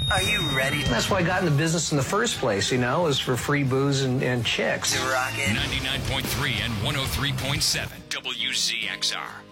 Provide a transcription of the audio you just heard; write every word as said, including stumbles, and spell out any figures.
Are you ready? That's why I got in the business in the first place, you know, is for free booze and, and chicks. To rock it. ninety-nine point three and one oh three point seven W Z X R.